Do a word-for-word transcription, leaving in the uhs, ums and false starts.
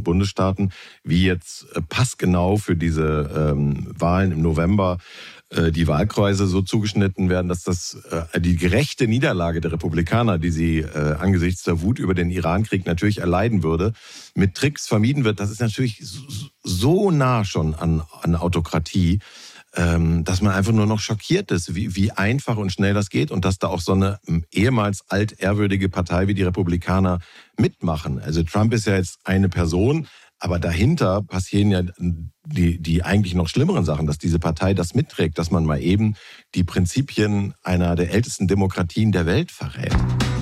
Bundesstaaten, wie jetzt äh, passgenau für diese ähm, Wahlen im November äh, die Wahlkreise so zugeschnitten werden, dass das äh, die gerechte Niederlage der Republikaner, die sie äh, angesichts der Wut über den Irankrieg natürlich erleiden würde, mit Tricks vermieden wird. Das ist natürlich so, so nah schon an, an Autokratie, dass man einfach nur noch schockiert ist, wie, wie einfach und schnell das geht und dass da auch so eine ehemals altehrwürdige Partei wie die Republikaner mitmachen. Also Trump ist ja jetzt eine Person, aber dahinter passieren ja die, die eigentlich noch schlimmeren Sachen, dass diese Partei das mitträgt, dass man mal eben die Prinzipien einer der ältesten Demokratien der Welt verrät.